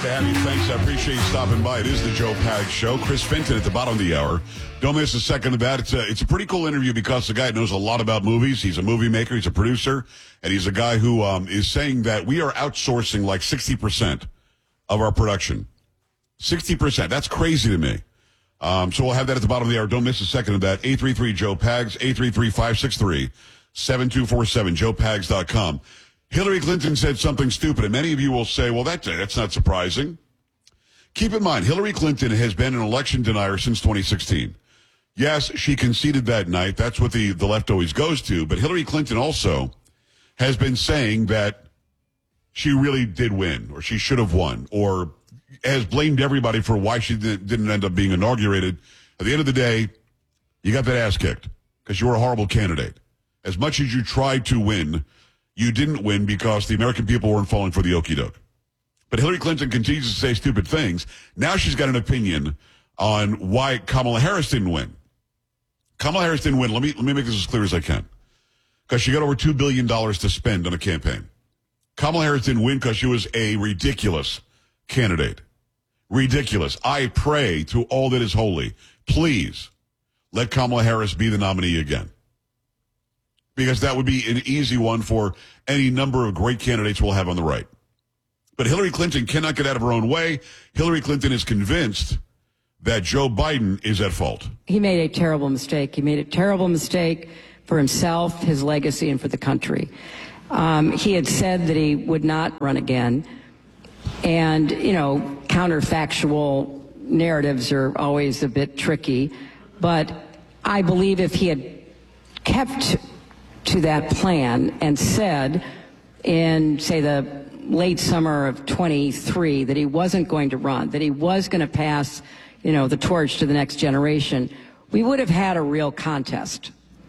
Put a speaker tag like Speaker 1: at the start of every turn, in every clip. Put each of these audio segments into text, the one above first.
Speaker 1: to have you. Thanks. I appreciate you stopping by. It is the Joe Pags Show. Chris Fenton at the bottom of the hour. Don't miss a second of that. It's a pretty cool interview because the guy knows a lot about movies. He's a movie maker. He's a producer. And he's a guy who is saying that we are outsourcing like 60% of our production. 60%. That's crazy to me. So we'll have that at the bottom of the hour. Don't miss a second of that. 833-JOE-PAGS, 833-563-7247, joepags.com. Hillary Clinton said something stupid, and many of you will say, well, that's not surprising. Keep in mind, Hillary Clinton has been an election denier since 2016. Yes, she conceded that night. That's what the left always goes to. But Hillary Clinton also has been saying that she really did win, or she should have won, or has blamed everybody for why she didn't end up being inaugurated. At the end of the day, you got that ass kicked because you were a horrible candidate. As much as you tried to win, you didn't win because the American people weren't falling for the okie doke. But Hillary Clinton continues to say stupid things. Now she's got an opinion on why Kamala Harris didn't win. Kamala Harris didn't win. Let me make this as clear as I can. Because she got over $2 billion to spend on a campaign. Kamala Harris didn't win because she was a ridiculous candidate. Ridiculous. I pray to all that is holy, please let Kamala Harris be the nominee again. Because that would be an easy one for any number of great candidates we'll have on the right. But Hillary Clinton cannot get out of her own way. Hillary Clinton is convinced that Joe Biden is at fault.
Speaker 2: He made a terrible mistake. He made a terrible mistake for himself, his legacy, and for the country. He had said that he would not run again. And, counterfactual narratives are always a bit tricky. But I believe if he had kept to that plan and said in, say, the late summer of 23 that he wasn't going to run, that he was going to pass, the torch to the next generation, we would have had a real contest.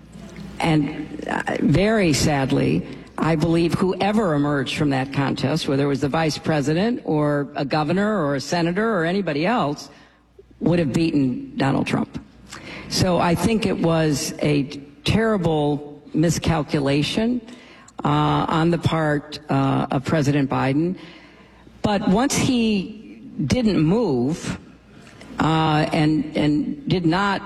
Speaker 2: And very sadly, I believe whoever emerged from that contest, whether it was the vice president or a governor or a senator or anybody else, would have beaten Donald Trump. So I think it was a terrible miscalculation on the part of President Biden. But once he didn't move and did not,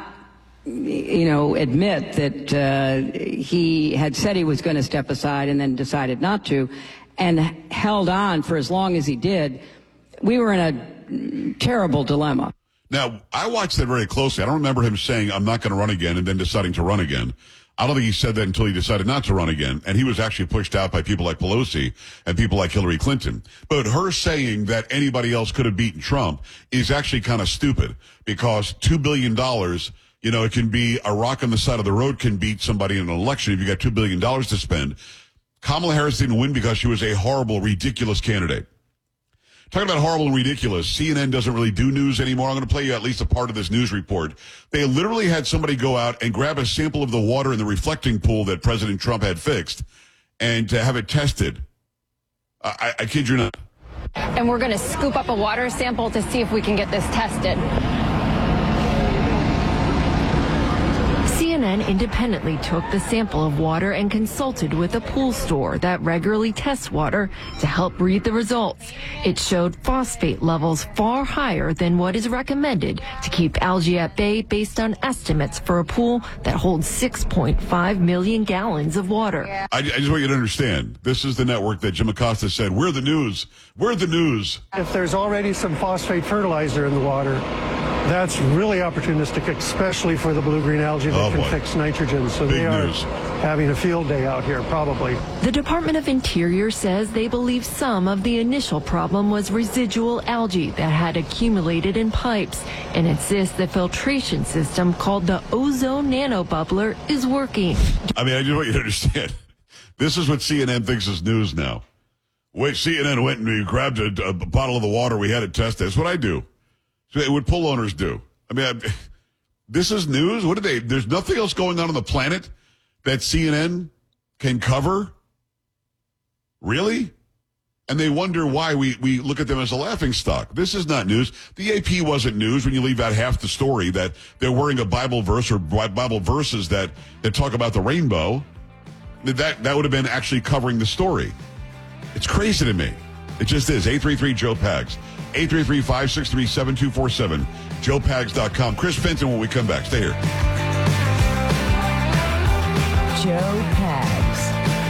Speaker 2: admit that he had said he was going to step aside and then decided not to, and held on for as long as he did, we were in a terrible dilemma.
Speaker 1: Now, I watched that very closely. I don't remember him saying, I'm not going to run again, and then deciding to run again. I don't think he said that until he decided not to run again. And he was actually pushed out by people like Pelosi and people like Hillary Clinton. But her saying that anybody else could have beaten Trump is actually kind of stupid because $2 billion, it can be a rock on the side of the road can beat somebody in an election if you got $2 billion to spend. Kamala Harris didn't win because she was a horrible, ridiculous candidate. Talking about horrible and ridiculous, CNN doesn't really do news anymore. I'm going to play you at least a part of this news report. They literally had somebody go out and grab a sample of the water in the reflecting pool that President Trump had fixed and to have it tested. I kid you not.
Speaker 3: And we're going to scoop up a water sample to see if we can get this tested.
Speaker 4: CNN independently took the sample of water and consulted with a pool store that regularly tests water to help read the results. It showed phosphate levels far higher than what is recommended to keep algae at bay based on estimates for a pool that holds 6.5 million gallons of water.
Speaker 1: I just want you to understand, this is the network that Jim Acosta said, we're the news. We're the news.
Speaker 5: If there's already some phosphate fertilizer in the water, that's really opportunistic, especially for the blue-green algae that can fix nitrogen. So
Speaker 1: Big
Speaker 5: they are
Speaker 1: news.
Speaker 5: Having a field day out here, probably.
Speaker 4: The Department of Interior says they believe some of the initial problem was residual algae that had accumulated in pipes and insists the filtration system called the ozone nanobubbler is working.
Speaker 1: I just want you to understand. This is what CNN thinks is news now. Wait, CNN went and we grabbed a bottle of the water. We had it tested. That's what I do. What pool owners do. This is news? What do they? There's nothing else going on the planet that CNN can cover? Really? And they wonder why we look at them as a laughingstock. This is not news. The AP wasn't news when you leave out half the story that they're wearing a Bible verse or Bible verses that talk about the rainbow. That would have been actually covering the story. It's crazy to me. It just is. 833-JOE-PAGS. 833-563-7247. JoePags.com. Chris Fenton when we come back. Stay here.
Speaker 6: Joe Pags.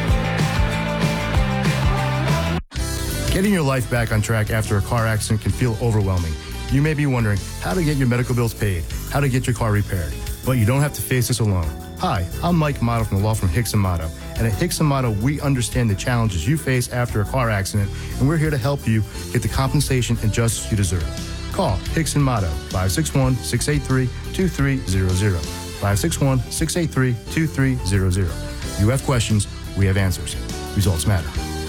Speaker 7: Getting your life back on track after a car accident can feel overwhelming. You may be wondering how to get your medical bills paid, how to get your car repaired, but you don't have to face this alone. Hi, I'm Mike Motto from the law firm Hicks & Motto, and at Hicks & Motto, we understand the challenges you face after a car accident, and we're here to help you get the compensation and justice you deserve. Call Hicks & Motto, 561-683-2300, 561-683-2300. You have questions, we have answers. Results matter.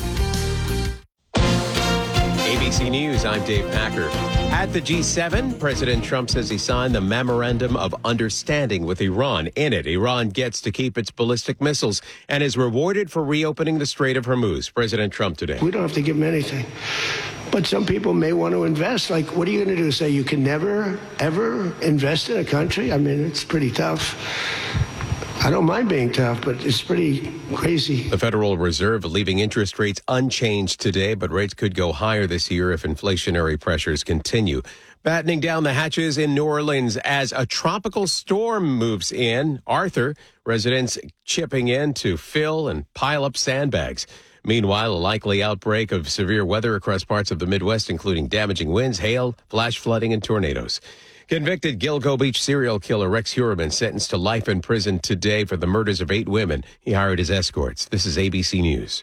Speaker 8: ABC News, I'm Dave Packer. At the G7, President Trump says he signed the Memorandum of Understanding with Iran. In it, Iran gets to keep its ballistic missiles and is rewarded for reopening the Strait of Hormuz. President Trump today.
Speaker 9: We don't have to give them anything. But some people may want to invest. Like, what are you going to do? Say you can never, ever invest in a country? I mean, it's pretty tough. I don't mind being tough, but it's pretty crazy.
Speaker 8: The Federal Reserve leaving interest rates unchanged today, but rates could go higher this year if inflationary pressures continue. Battening down the hatches in New Orleans as a tropical storm moves in. Arthur, residents chipping in to fill and pile up sandbags. Meanwhile, a likely outbreak of severe weather across parts of the Midwest, including damaging winds, hail, flash flooding, and tornadoes. Convicted Gilgo Beach serial killer Rex Heuermann sentenced to life in prison today for the murders of 8 women he hired as escorts. This is ABC News.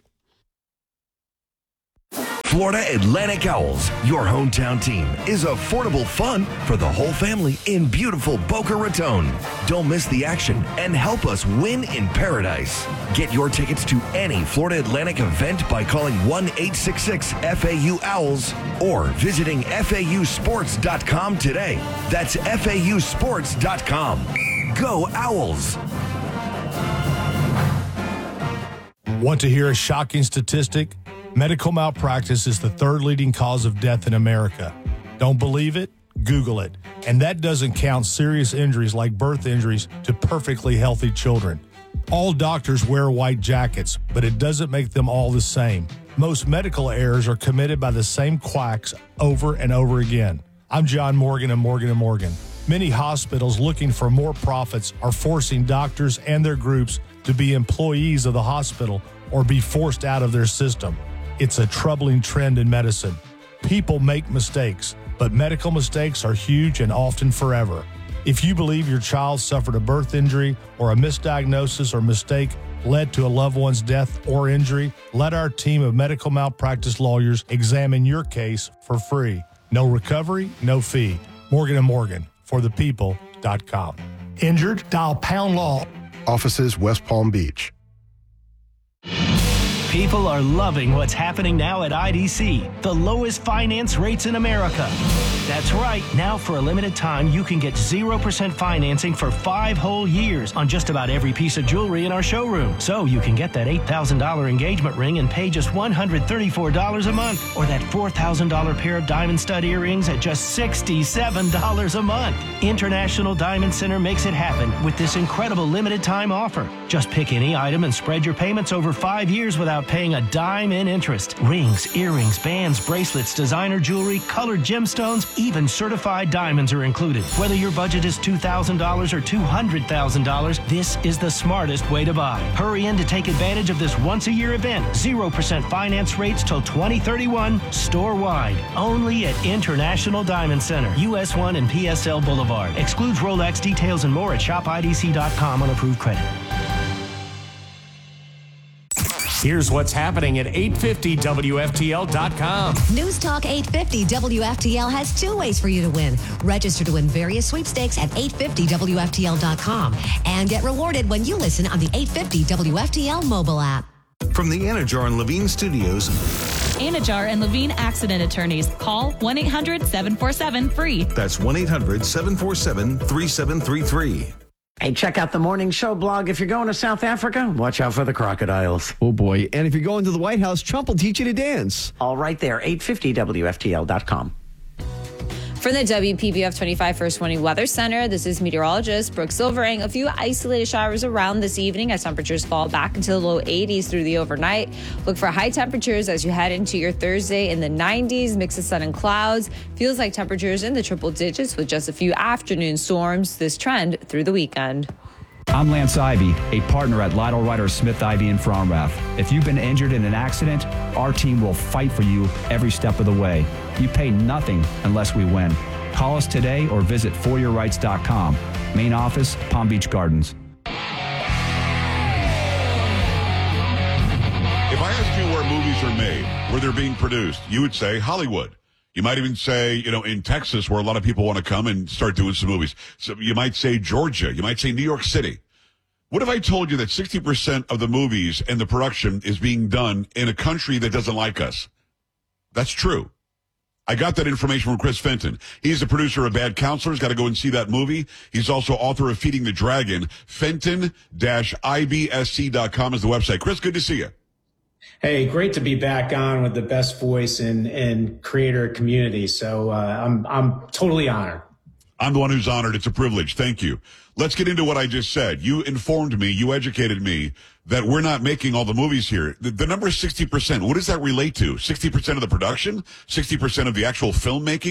Speaker 10: Florida Atlantic Owls, your hometown team, is affordable fun for the whole family in beautiful Boca Raton. Don't miss the action and help us win in paradise. Get your tickets to any Florida Atlantic event by calling 1-866-FAU-OWLS or visiting FAUsports.com today. That's FAUsports.com. Go Owls!
Speaker 11: Want to hear a shocking statistic? Medical malpractice is the 3rd leading cause of death in America. Don't believe it? Google it. And that doesn't count serious injuries like birth injuries to perfectly healthy children. All doctors wear white jackets, but it doesn't make them all the same. Most medical errors are committed by the same quacks over and over again. I'm John Morgan of Morgan & Morgan. Many hospitals looking for more profits are forcing doctors and their groups to be employees of the hospital or be forced out of their system. It's a troubling trend in medicine. People make mistakes, but medical mistakes are huge and often forever. If you believe your child suffered a birth injury or a misdiagnosis or mistake led to a loved one's death or injury, let our team of medical malpractice lawyers examine your case for free. No recovery, no fee. Morgan & Morgan, forthepeople.com. Injured? Dial pound law.
Speaker 12: Offices West Palm Beach.
Speaker 13: People are loving what's happening now at IDC, the lowest finance rates in America. That's right. Now, for a limited time, you can get 0% financing for 5 whole years on just about every piece of jewelry in our showroom. So you can get that $8,000 engagement ring and pay just $134 a month, or that $4,000 pair of diamond stud earrings at just $67 a month. International Diamond Center makes it happen with this incredible limited time offer. Just pick any item and spread your payments over 5 years without paying a dime in interest. Rings, earrings, bands, bracelets, designer jewelry, colored gemstones, even certified diamonds are included. Whether your budget is $2,000 or $200,000, this is the smartest way to buy. Hurry in to take advantage of this once-a-year event. 0% finance rates till 2031, store-wide. Only at International Diamond Center, US 1 and PSL Boulevard. Excludes Rolex. Details and more at shopidc.com on approved credit.
Speaker 14: Here's what's happening at 850WFTL.com.
Speaker 15: News Talk 850 WFTL has 2 ways for you to win. Register to win various sweepstakes at 850WFTL.com and get rewarded when you listen on the 850 WFTL mobile app.
Speaker 16: From the Anajar and Levine Studios.
Speaker 17: Anajar and Levine Accident Attorneys. Call 1-800-747-FREE.
Speaker 16: That's 1-800-747-3733.
Speaker 18: Hey, check out the Morning Show blog. If you're going to South Africa, watch out for the crocodiles.
Speaker 19: Oh, boy. And if you're going to the White House, Trump will teach you to dance.
Speaker 18: All right there, 850WFTL.com.
Speaker 20: From the WPBF 25 First Warning Weather Center, this is meteorologist Brooke Silvering. A few isolated showers around this evening as temperatures fall back into the low 80s through the overnight. Look for high temperatures as you head into your Thursday in the 90s. Mix of sun and clouds. Feels like temperatures in the triple digits with just a few afternoon storms. This trend through the weekend.
Speaker 21: I'm Lance Ivy, a partner at Lytle Ryder Smith Ivy in Fromrath. If you've been injured in an accident, our team will fight for you every step of the way. You pay nothing unless we win. Call us today or visit foryourrights.com. Main office, Palm Beach Gardens.
Speaker 1: If I asked you where movies are made, where they're being produced, you would say Hollywood. You might even say, in Texas, where a lot of people want to come and start doing some movies. So you might say Georgia. You might say New York City. What if I told you that 60% of the movies and the production is being done in a country that doesn't like us? That's true. I got that information from Chris Fenton. He's the producer of Bad Counselors. Got to go and see that movie. He's also author of Feeding the Dragon. Fenton-ibsc.com is the website. Chris, good to see you.
Speaker 22: Hey, great to be back on with the best voice in creator community. So I'm totally honored.
Speaker 1: I'm the one who's honored. It's a privilege. Thank you. Let's get into what I just said. You informed me, you educated me that we're not making all the movies here. The number is 60%. What does that relate to? 60% of the production? 60% of the actual filmmaking?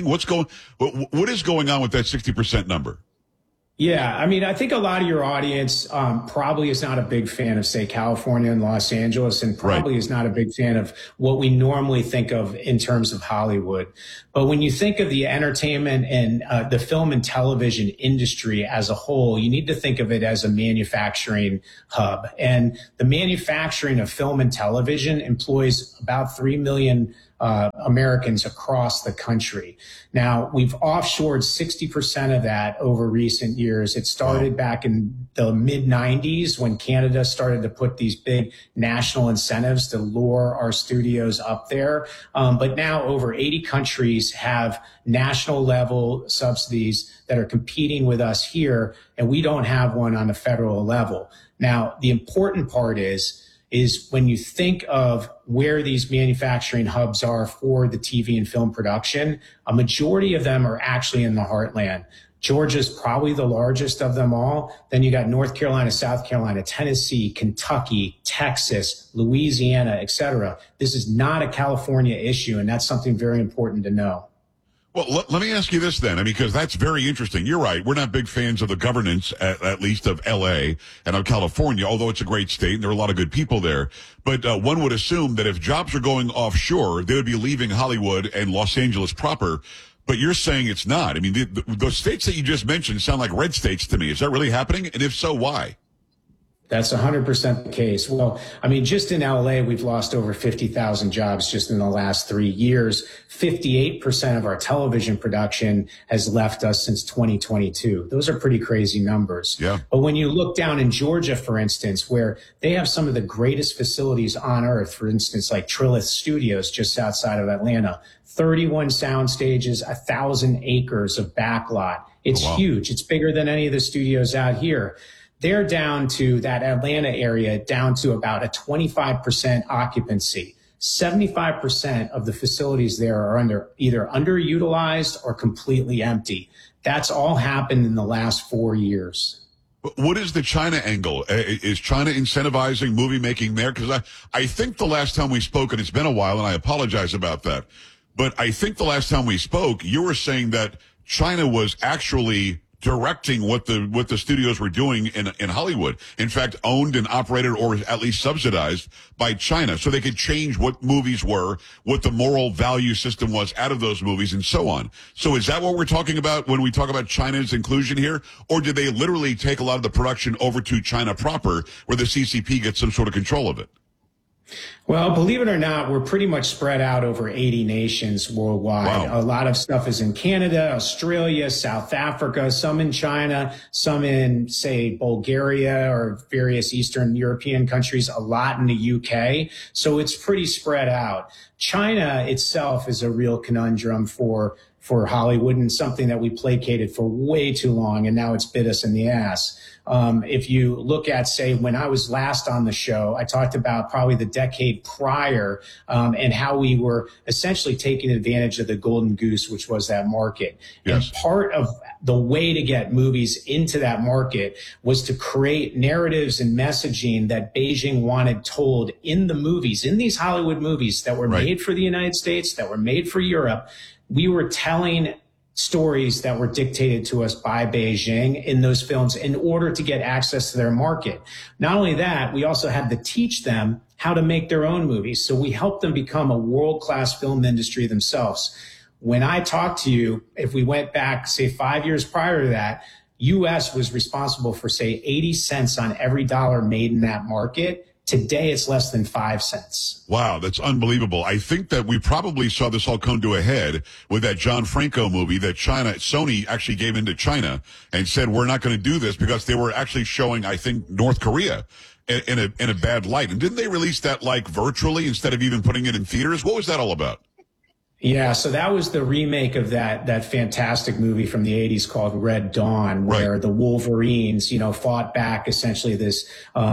Speaker 1: What is going on with that 60% number?
Speaker 22: Yeah, I mean, I think a lot of your audience probably is not a big fan of, say, California and Los Angeles, and probably is not a big fan of what we normally think of in terms of Hollywood. But when you think of the entertainment and the film and television industry as a whole, you need to think of it as a manufacturing hub. And the manufacturing of film and television employs about 3 million Americans across the country. Now, we've offshored 60% of that over recent years. It started back in the mid-90s when Canada started to put these big national incentives to lure our studios up there. But now over 80 countries have national level subsidies that are competing with us here, and we don't have one on the federal level. Now, the important part is when you think of where these manufacturing hubs are for the TV and film production, a majority of them are actually in the heartland. Georgia's probably the largest of them all. Then you got North Carolina, South Carolina, Tennessee, Kentucky, Texas, Louisiana, et cetera. This is not a California issue, and that's something very important to know.
Speaker 1: Well, let me ask you this then, because that's very interesting. You're right. We're not big fans of the governance, at least of L.A. and of California, although it's a great state and there are a lot of good people there. But one would assume that if jobs are going offshore, they would be leaving Hollywood and Los Angeles proper. But you're saying it's not. I mean, those states that you just mentioned sound like red states to me. Is that really happening? And if so, why?
Speaker 22: That's 100% the case. Well, I mean, just in LA, we've lost over 50,000 jobs just in the last 3 years. 58% of our television production has left us since 2022. Those are pretty crazy numbers.
Speaker 1: Yeah.
Speaker 22: But when you look down in Georgia, for instance, where they have some of the greatest facilities on earth, for instance, like Trilith Studios just outside of Atlanta, 31 sound stages, 1,000 acres of backlot. It's huge. It's bigger than any of the studios out here. They're down to that Atlanta area, down to about a 25% occupancy. 75% of the facilities there are either underutilized or completely empty. That's all happened in the last 4 years.
Speaker 1: What is the China angle? Is China incentivizing movie making there? Because I think the last time we spoke, and it's been a while, and I apologize about that, but I think the last time we spoke, you were saying that China was actually directing what the studios were doing in Hollywood. In fact, owned and operated or at least subsidized by China. So they could change what movies were, what the moral value system was out of those movies and so on. So is that what we're talking about when we talk about China's inclusion here? Or did they literally take a lot of the production over to China proper where the CCP gets some sort of control of it?
Speaker 22: Well, believe it or not, we're pretty much spread out over 80 nations worldwide. Wow. A lot of stuff is in Canada, Australia, South Africa, some in China, some in, say, Bulgaria or various Eastern European countries, a lot in the UK. So it's pretty spread out. China itself is a real conundrum for for Hollywood and something that we placated for way too long, and now it's bit us in the ass. If you look at, say, when I was last on the show, I talked about probably the decade prior and how we were essentially taking advantage of the golden goose, which was that market. Yes. And part of the way to get movies into that market was to create narratives and messaging that Beijing wanted told in the movies, in these Hollywood movies that were made for the United States, that were made for Europe. We were telling stories that were dictated to us by Beijing in those films in order to get access to their market. Not only that, we also had to teach them how to make their own movies. So we helped them become a world-class film industry themselves. When I talked to you, if we went back, say, 5 years prior to that, U.S. was responsible for, say, 80 cents on every dollar made in that market. Today, it's less than 5 cents.
Speaker 1: Wow, that's unbelievable. I think that we probably saw this all come to a head with that John Franco movie that Sony actually gave into China and said, we're not going to do this because they were actually showing, I think, North Korea in a bad light. And didn't they release that like virtually instead of even putting it in theaters? What was that all about?
Speaker 22: Yeah, so that was the remake of that fantastic movie from the 80s called Red Dawn, where the Wolverines, fought back essentially this,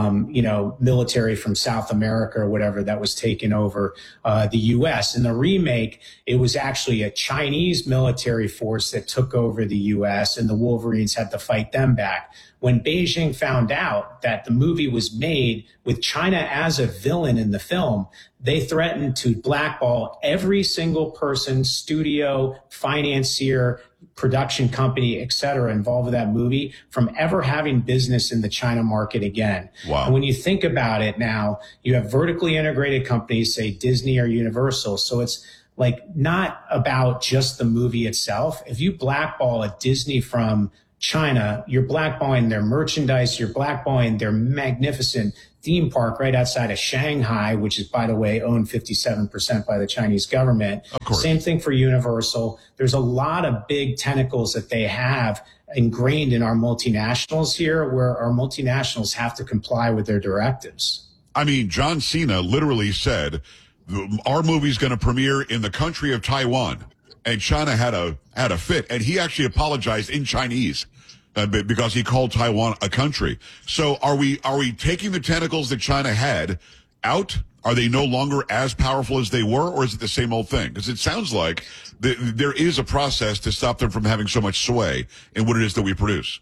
Speaker 22: military from South America or whatever that was taking over the U.S. In the remake, it was actually a Chinese military force that took over the U.S. and the Wolverines had to fight them back. When Beijing found out that the movie was made with China as a villain in the film, they threatened to blackball every single person, studio, financier, production company, et cetera, involved with that movie from ever having business in the China market again. Wow. And when you think about it now, you have vertically integrated companies, say Disney or Universal. So it's like not about just the movie itself. If you blackball a Disney from China, you're blackballing their merchandise, you're blackballing their magnificent theme park right outside of Shanghai, which is, by the way, owned 57% by the Chinese government. Of course. Same thing for Universal. There's a lot of big tentacles that they have ingrained in our multinationals here, where our multinationals have to comply with their directives.
Speaker 1: I mean, John Cena literally said, our movie's going to premiere in the country of Taiwan. And China had a fit, and he actually apologized in Chinese because he called Taiwan a country. So are we taking the tentacles that China had out? Are they no longer as powerful as they were, or is it the same old thing? Because it sounds like there is a process to stop them from having so much sway in what it is that we produce.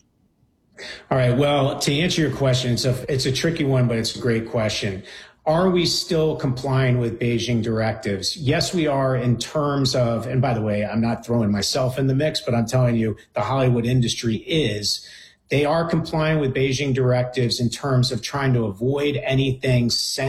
Speaker 22: All right. Well, to answer your question, it's a tricky one, but it's a great question. Are we still complying with Beijing directives? Yes, we are in terms of, and by the way, I'm not throwing myself in the mix, but I'm telling you the Hollywood industry is. They are complying with Beijing directives in terms of trying to avoid anything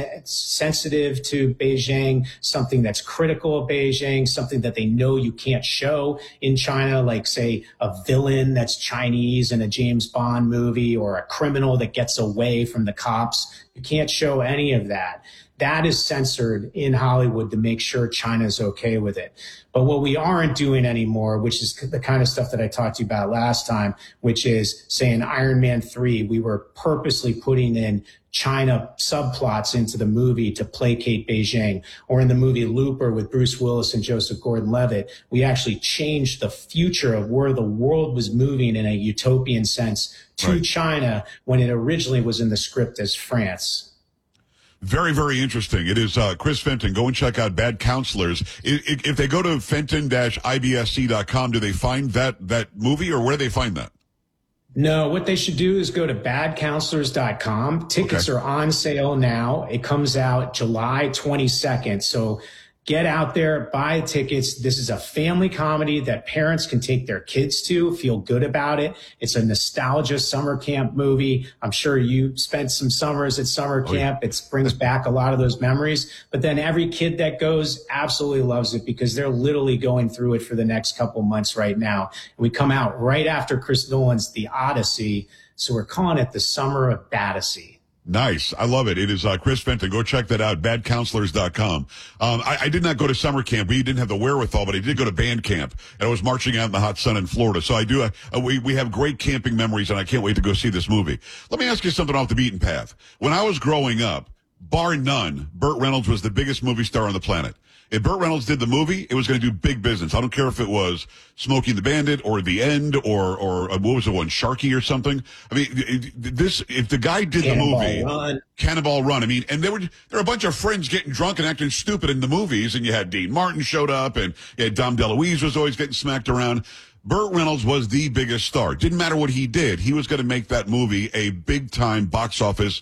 Speaker 22: sensitive to Beijing, something that's critical of Beijing, something that they know you can't show in China, like, say, a villain that's Chinese in a James Bond movie or a criminal that gets away from the cops. You can't show any of that. That is censored in Hollywood to make sure China's okay with it. But what we aren't doing anymore, which is the kind of stuff that I talked to you about last time, which is, say, in Iron Man 3, we were purposely putting in China subplots into the movie to placate Beijing. Or in the movie Looper with Bruce Willis and Joseph Gordon-Levitt, we actually changed the future of where the world was moving in a utopian sense to China when it originally was in the script as France.
Speaker 1: Very, very interesting. It is Chris Fenton. Go and check out Bad Counselors. If they go to fenton-ibsc.com, do they find that movie, or where do they find that?
Speaker 22: No, what they should do is go to badcounselors.com. Tickets are on sale now. It comes out July 22nd. So get out there, buy tickets. This is a family comedy that parents can take their kids to, feel good about it. It's a nostalgia summer camp movie. I'm sure you spent some summers at summer camp. It brings back a lot of those memories. But then every kid that goes absolutely loves it because they're literally going through it for the next couple months right now. And we come out right after Chris Nolan's The Odyssey. So we're calling it the Summer of Battersea.
Speaker 1: Nice. I love it. It is Chris Fenton. Go check that out, badcounselors.com. I did not go to summer camp. We didn't have the wherewithal, but I did go to band camp, and I was marching out in the hot sun in Florida. So I do. We have great camping memories, and I can't wait to go see this movie. Let me ask you something off the beaten path. When I was growing up, bar none, Burt Reynolds was the biggest movie star on the planet. If Burt Reynolds did the movie, it was going to do big business. I don't care if it was Smokey and the Bandit or The End or what was the one, Sharky or something. I mean, if the guy did the movie, Cannonball Run. I mean, and there were a bunch of friends getting drunk and acting stupid in the movies, and you had Dean Martin showed up, and you had Dom DeLuise was always getting smacked around. Burt Reynolds was the biggest star. Didn't matter what he did. He was going to make that movie a big-time box office,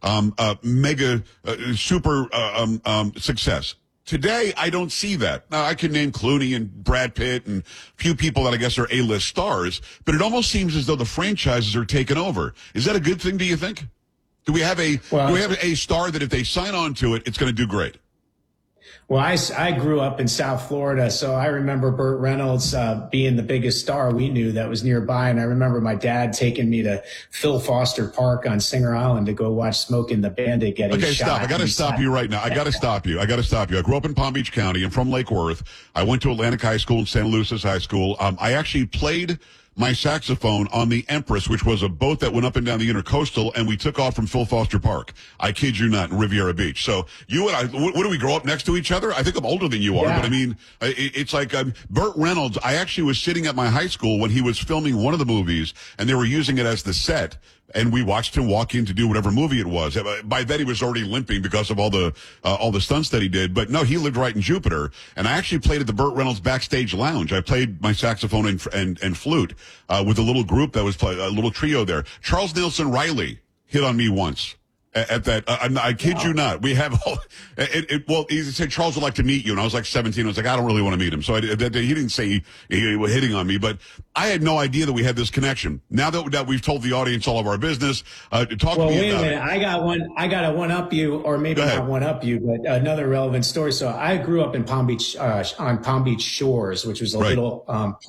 Speaker 1: mega, super success. Today, I don't see that. Now, I can name Clooney and Brad Pitt and a few people that I guess are A-list stars, but it almost seems as though the franchises are taking over. Is that a good thing, do you think? Do we have a star that if they sign on to it, it's going to do great?
Speaker 22: Well, I grew up in South Florida, so I remember Burt Reynolds being the biggest star we knew that was nearby. And I remember my dad taking me to Phil Foster Park on Singer Island to go watch Smokey and the Bandit getting shot.
Speaker 1: Okay, stop. I got to stop you right now. I got to stop you. I grew up in Palm Beach County. I'm from Lake Worth. I went to Atlantic High School and Santa Lucis High School. I actually played my saxophone on the Empress, which was a boat that went up and down the Intercoastal, and we took off from Phil Foster Park. I kid you not, in Riviera Beach. So you and I, what do we grow up next to each other? I think I'm older than you are, but I mean, it's like Burt Reynolds. I actually was sitting at my high school when he was filming one of the movies, and they were using it as the set. And we watched him walk in to do whatever movie it was. By then, he was already limping because of all the stunts that he did. But no, he lived right in Jupiter. And I actually played at the Burt Reynolds backstage lounge. I played my saxophone and flute with a little group that was a little trio there. Charles Nelson Riley hit on me once. At that, I kid you not. We have, well, he said Charles would like to meet you, and I was like 17. I was like, I don't really want to meet him. So he didn't say he was hitting on me, but I had no idea that we had this connection. Now that we've told the audience all of our business, talk to me about it.
Speaker 22: Wait a minute. I got to one up you, or maybe not one up you, but another relevant story. So I grew up in Palm Beach, on Palm Beach Shores, which was a little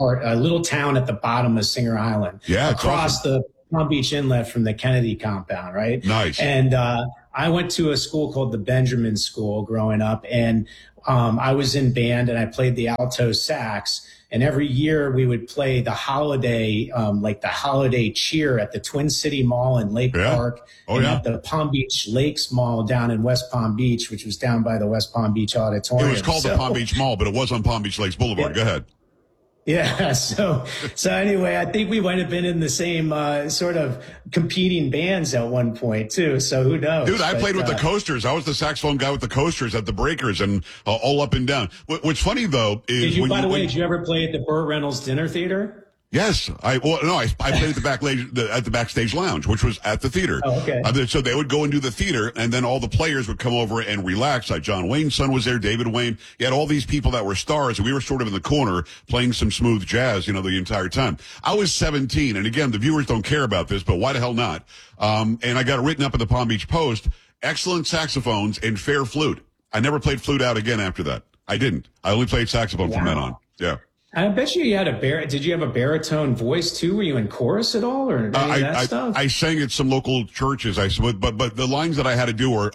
Speaker 22: town at the bottom of Singer Island.
Speaker 1: Yeah,
Speaker 22: across the Palm Beach Inlet from the Kennedy compound, right?
Speaker 1: Nice.
Speaker 22: And I went to a school called the Benjamin School growing up, and I was in band and I played the alto sax. And every year we would play the holiday, like the holiday cheer at the Twin City Mall in Lake Park, at the Palm Beach Lakes Mall down in West Palm Beach, which was down by the West Palm Beach Auditorium.
Speaker 1: It was called the Palm Beach Mall, but it was on Palm Beach Lakes Boulevard.
Speaker 22: Yeah.
Speaker 1: Go ahead.
Speaker 22: Yeah. So anyway, I think we might have been in the same sort of competing bands at one point too. So who knows?
Speaker 1: Dude, I played with the Coasters. I was the saxophone guy with the Coasters at the Breakers and all up and down. What's funny though is
Speaker 22: did you ever play at the Burt Reynolds Dinner Theater?
Speaker 1: Yes, I played at the backstage lounge, which was at the theater.
Speaker 22: Oh, okay.
Speaker 1: So they would go and do the theater, and then all the players would come over and relax. Like John Wayne's son was there, David Wayne. You had all these people that were stars, and we were sort of in the corner playing some smooth jazz, the entire time. I was 17, and again, the viewers don't care about this, but why the hell not? And I got it written up in the Palm Beach Post: excellent saxophones and fair flute. I never played flute out again after that. I didn't. I only played saxophone from then on. Yeah.
Speaker 22: I bet you had did you have a baritone voice too? Were you in chorus at all, or any of that stuff?
Speaker 1: I sang at some local churches. But the lines that I had to do were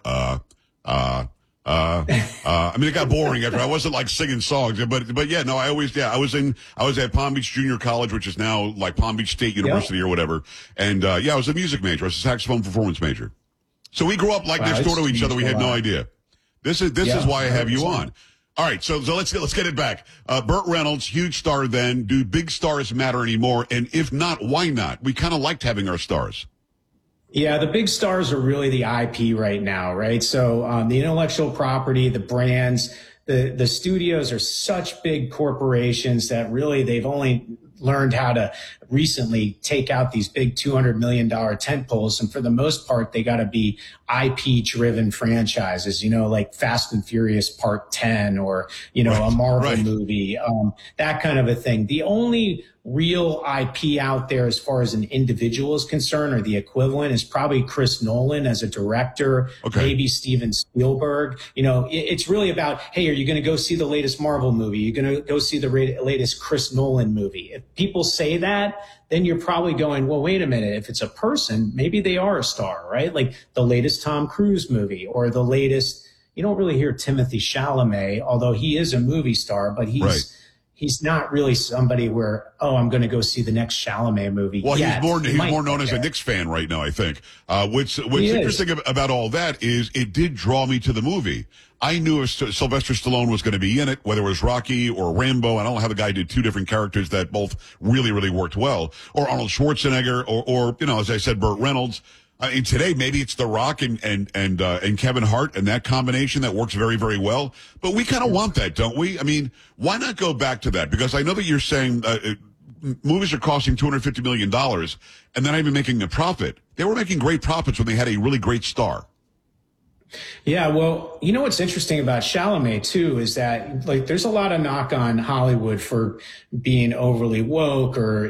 Speaker 1: I mean, it got boring after. I wasn't like singing songs, but yeah, no, I was at Palm Beach Junior College, which is now like Palm Beach State University or whatever. And I was a music major. I was a saxophone performance major. So we grew up like next door to each other. We had no idea. This is why I have you on. All right, so let's get it back. Burt Reynolds, huge star then. Do big stars matter anymore? And if not, why not? We kind of liked having our stars.
Speaker 22: Yeah, the big stars are really the IP right now, right? So the intellectual property, the brands, the studios are such big corporations that really they've only learned how to recently take out these big $200 million tent poles. And for the most part, they got to be IP driven franchises, like Fast and Furious Part 10 or, a Marvel movie, that kind of a thing. The only real IP out there as far as an individual is concerned, or the equivalent, is probably Chris Nolan as a director, maybe Steven Spielberg. It's really about, hey, are you going to go see the latest Marvel movie? You're going to go see the latest Chris Nolan movie. If people say that, then you're probably going, well, wait a minute. If it's a person, maybe they are a star, right? Like the latest Tom Cruise movie or the latest, you don't really hear Timothée Chalamet, although he is a movie star, but he's, he's not really somebody where, I'm going to go see the next Chalamet movie.
Speaker 1: Well,
Speaker 22: yet.
Speaker 1: he's more known as a Knicks fan right now, I think. What's interesting about all that is it did draw me to the movie. I knew if Sylvester Stallone was going to be in it, whether it was Rocky or Rambo. I don't know how the guy did two different characters that both really, really worked well. Or Arnold Schwarzenegger, or as I said, Burt Reynolds. Today, maybe it's The Rock and Kevin Hart and that combination that works very, very well. But we kind of want that, don't we? I mean, why not go back to that? Because I know that you're saying movies are costing $250 million and they're not even making a profit. They were making great profits when they had a really great star.
Speaker 22: Yeah, well, you know what's interesting about Chalamet too is that there's a lot of knock on Hollywood for being overly woke or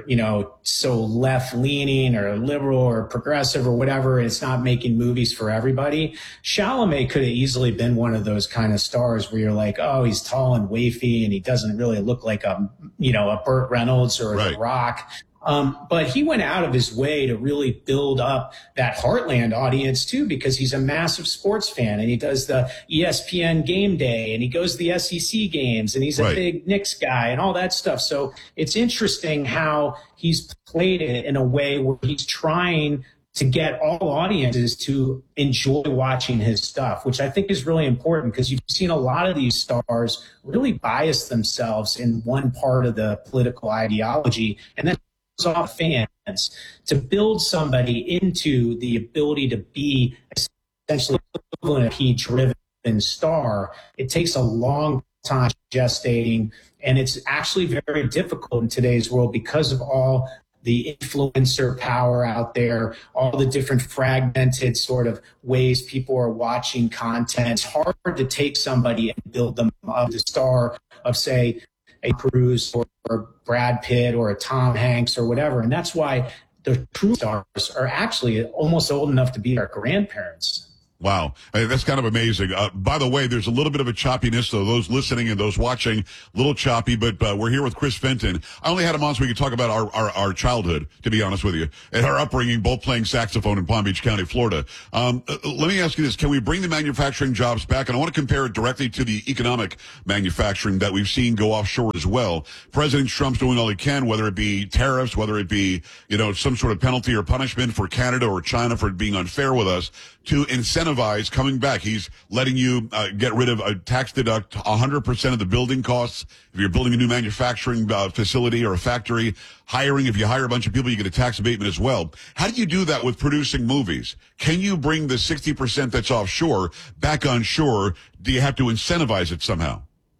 Speaker 22: so left leaning or liberal or progressive or whatever. And it's not making movies for everybody. Chalamet could have easily been one of those kind of stars where you're like, oh, he's tall and wafy and he doesn't really look like a Burt Reynolds or The Rock. But he went out of his way to really build up that Heartland audience too, because he's a massive sports fan and he does the ESPN game day and he goes to the SEC games and he's a big Knicks guy and all that stuff. So it's interesting how he's played it in a way where he's trying to get all audiences to enjoy watching his stuff, which I think is really important because you've seen a lot of these stars really bias themselves in one part of the political ideology and then off fans to build somebody into the ability to be essentially a P-driven star. It takes a long time gestating, and it's actually very difficult in today's world because of all the influencer power out there, all the different fragmented sort of ways people are watching content. It's hard to take somebody and build them up to star of, say, a Cruise or Brad Pitt or a Tom Hanks or whatever. And that's why the true stars are actually almost old enough to be our grandparents.
Speaker 1: Wow. That's kind of amazing. By the way, there's a little bit of a choppiness, so those listening and those watching, a little choppy, but we're here with Chris Fenton. I only had him on so we could talk about our childhood, to be honest with you, and our upbringing, both playing saxophone in Palm Beach County, Florida. Let me ask you this. Can we bring the manufacturing jobs back? And I want to compare it directly to the economic manufacturing that we've seen go offshore as well. President Trump's doing all he can, whether it be tariffs, whether it be, some sort of penalty or punishment for Canada or China for being unfair with us, to incentivize coming back. He's letting you get rid of a tax deduct 100% of the building costs. If you're building a new manufacturing facility or a factory, hiring, if you hire a bunch of people, you get a tax abatement as well. How do you do that with producing movies? Can you bring the 60% that's offshore back on shore? Do you have to incentivize it somehow?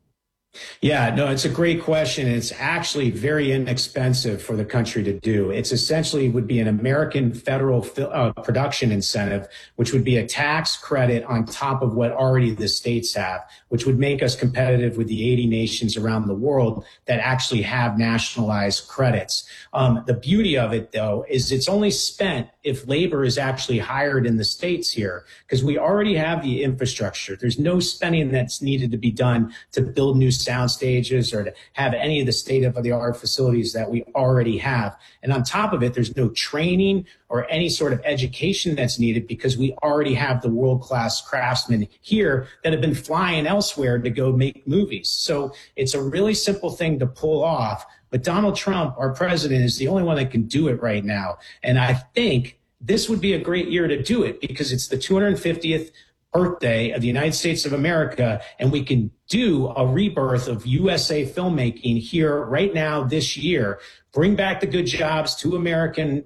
Speaker 22: Yeah, no, it's a great question. It's actually very inexpensive for the country to do. It's essentially would be an American federal production incentive, which would be a tax credit on top of what already the states have, which would make us competitive with the 80 nations around the world that actually have nationalized credits. The beauty of it, though, is it's only spent if labor is actually hired in the states here, because we already have the infrastructure. There's no spending that's needed to be done to build new sound stages or to have any of the state-of-the-art facilities that we already have. And on top of it, there's no training or any sort of education that's needed because we already have the world-class craftsmen here that have been flying elsewhere to go make movies. So it's a really simple thing to pull off. But Donald Trump, our president, is the only one that can do it right now. And I think this would be a great year to do it because it's the 250th birthday of the United States of America, and we can do a rebirth of USA filmmaking here right now this year. Bring back the good jobs to American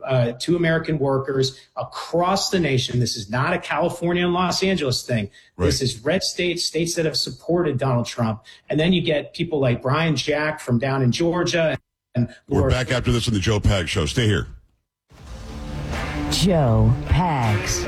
Speaker 22: workers across the nation. This is not a California and Los Angeles thing. Right. This is red states that have supported Donald Trump. And then you get people like Brian Jack from down in Georgia. And
Speaker 1: we're back after this on the Joe Pags Show. Stay here.
Speaker 6: Joe Pags.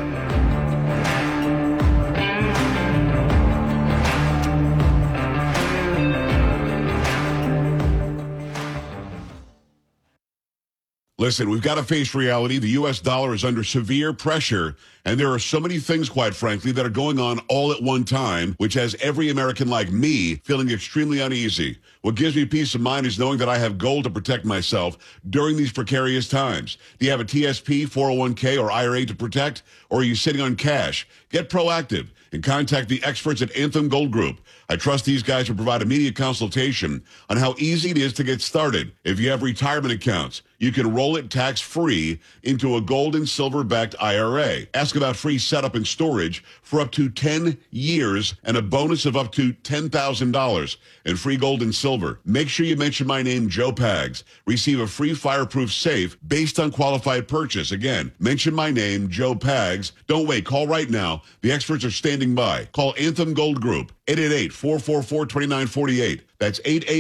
Speaker 1: Listen, we've got to face reality. The U.S. dollar is under severe pressure, and there are so many things, quite frankly, that are going on all at one time, which has every American like me feeling extremely uneasy. What gives me peace of mind is knowing that I have gold to protect myself during these precarious times. Do you have a TSP, 401k, or IRA to protect, or are you sitting on cash? Get proactive and contact the experts at Anthem Gold Group. I trust these guys to provide immediate consultation on how easy it is to get started. If you have retirement accounts, you can roll it tax-free into a gold and silver-backed IRA. Ask about free setup and storage for up to 10 years and a bonus of up to $10,000 in free gold and silver. Make sure you mention my name, Joe Pags. Receive a free fireproof safe based on qualified purchase. Again, mention my name, Joe Pags. Don't wait. Call right now. The experts are standing by. Call Anthem Gold Group, 888-444-2948. That's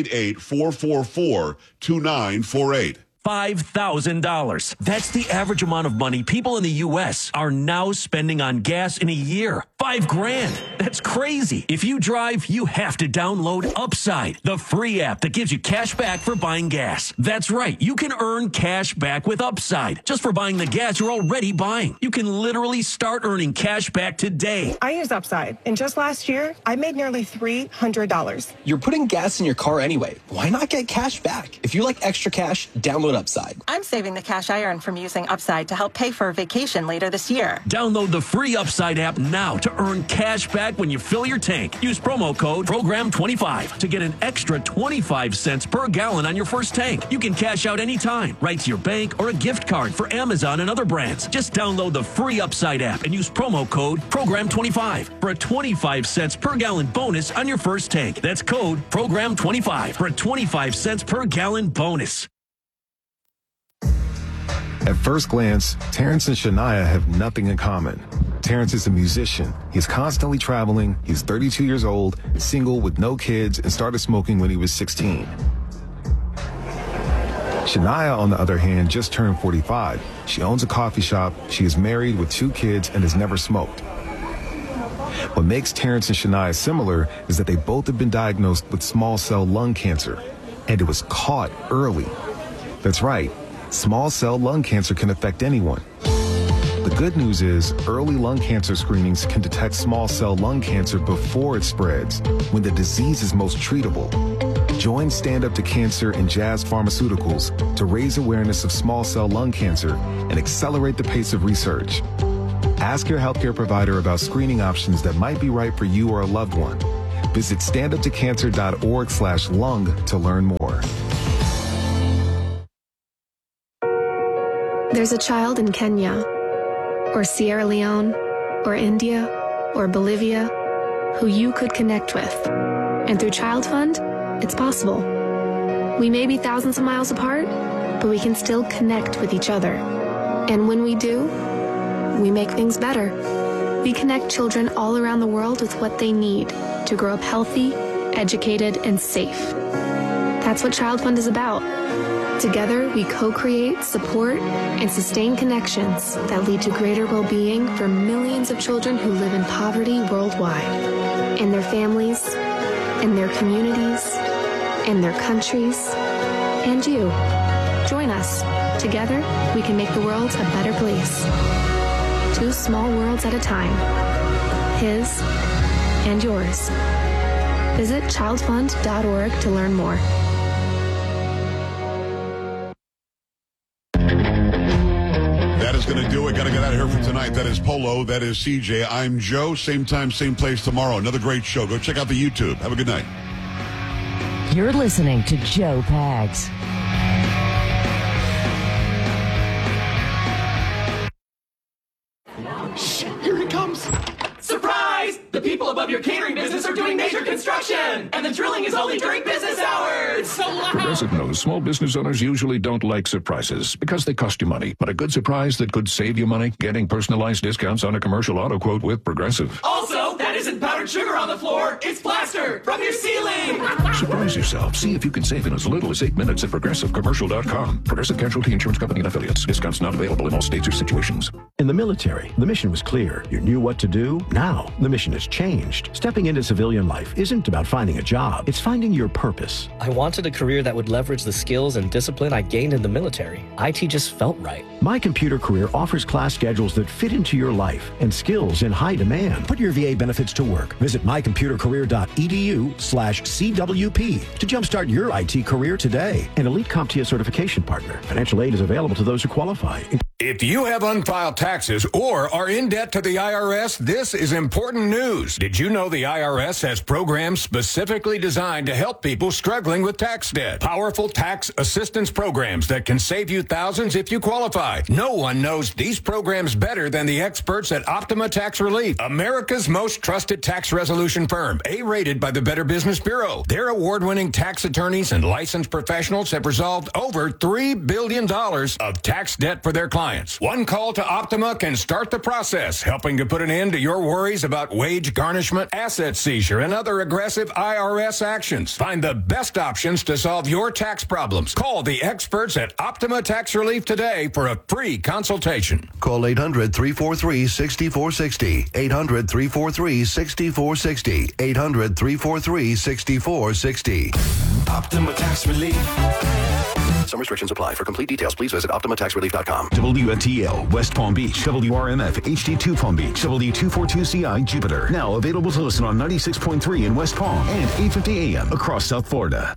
Speaker 1: 888-444-2948.
Speaker 2: $5,000. That's the average amount of money people in the U.S. are now spending on gas in a year. $5,000. That's crazy. If you drive, you have to download Upside, the free app that gives you cash back for buying gas. That's right. You can earn cash back with Upside just for buying the gas you're already buying. You can literally start earning cash back today.
Speaker 3: I use Upside, and just last year, I made nearly $300.
Speaker 23: You're putting gas in your car anyway. Why not get cash back? If you like extra cash, download Upside.
Speaker 3: I'm saving the cash I earn from using Upside to help pay for a vacation later this year.
Speaker 2: Download the free Upside app now to earn cash back when you fill your tank. Use promo code PROGRAM25 to get an extra 25 cents per gallon on your first tank. You can cash out anytime, right to your bank or a gift card for Amazon and other brands. Just download the free Upside app and use promo code PROGRAM25 for a 25 cents per gallon bonus on your first tank. That's code PROGRAM25 for a 25 cents per gallon bonus.
Speaker 24: At first glance, Terrence and Shania have nothing in common. Terrence is a musician. He's constantly traveling. He's 32 years old, single with no kids, and started smoking when he was 16. Shania, on the other hand, just turned 45. She owns a coffee shop. She is married with 2 kids and has never smoked. What makes Terrence and Shania similar is that they both have been diagnosed with small cell lung cancer, and it was caught early. That's right. Small cell lung cancer can affect anyone. The good news is early lung cancer screenings can detect small cell lung cancer before it spreads, when the disease is most treatable. Join Stand Up to Cancer and Jazz Pharmaceuticals to raise awareness of small cell lung cancer and accelerate the pace of research. Ask your healthcare provider about screening options that might be right for you or a loved one. Visit standuptocancer.org/lung to learn more.
Speaker 25: There's a child in Kenya, or Sierra Leone, or India, or Bolivia, who you could connect with. And through Child Fund, it's possible. We may be thousands of miles apart, but we can still connect with each other. And when we do, we make things better. We connect children all around the world with what they need to grow up healthy, educated, and safe. That's what Child Fund is about. Together, we co-create, support, and sustain connections that lead to greater well-being for millions of children who live in poverty worldwide, in their families, in their communities, in their countries, and you. Join us. Together, we can make the world a better place. 2 small worlds at a time. His and yours. Visit childfund.org to learn more.
Speaker 1: That is going to do it. Got to get out of here for tonight. That is Polo. That is CJ. I'm Joe. Same time, same place tomorrow. Another great show. Go check out the YouTube. Have a good night.
Speaker 6: You're listening to Joe Pags.
Speaker 26: Shit, here he comes. Surprise! The people above your catering business are doing major construction, and the drilling is only during business hours. It's so loud.
Speaker 27: Progressive knows small business owners usually don't like surprises because they cost you money. But a good surprise that could save you money, getting personalized discounts on a commercial auto quote with Progressive.
Speaker 26: Also, that isn't powdered sugar on the floor. It's plaster from your ceiling.
Speaker 27: Surprise yourself. See if you can save in as little as 8 minutes at ProgressiveCommercial.com. Progressive Casualty Insurance Company and Affiliates. Discounts not available in all states or situations.
Speaker 28: In the military, the mission was clear. You knew what to do. Now, the mission has changed. Stepping into civilian life isn't about finding a job. It's finding your purpose.
Speaker 29: I wanted a career that would leverage the skills and discipline I gained in the military. IT just felt right.
Speaker 28: My Computer Career offers class schedules that fit into your life and skills in high demand. Put your VA benefits to work. Visit mycomputercareer.edu/CWP to jumpstart your IT career today. An Elite CompTIA certification partner. Financial aid is available to those who qualify.
Speaker 4: If you have unfiled taxes or are in debt to the IRS, this is important news. Did you know the IRS has programs specifically designed to help people struggling with tax debt? Powerful tax assistance programs that can save you thousands if you qualify. No one knows these programs better than the experts at Optima Tax Relief, America's most trusted tax resolution firm, A-rated by the Better Business Bureau. Their award-winning tax attorneys and licensed professionals have resolved over $3 billion of tax debt for their clients. One call to Optima can start the process, helping to put an end to your worries about wage garnishment, asset seizure, and other aggressive IRS actions. Find the best options to solve your tax problems. Call the experts at Optima Tax Relief today for a free consultation.
Speaker 5: Call 800-343-6460. 800-343-6460. 800-343-6460.
Speaker 7: Optima Tax Relief. Some restrictions apply. For complete details, please visit OptimaTaxRelief.com.
Speaker 8: WFTL, West Palm Beach. WRMF, HD2 Palm Beach. W242CI, Jupiter. Now available to listen on 96.3 in West Palm and 850 AM across South Florida.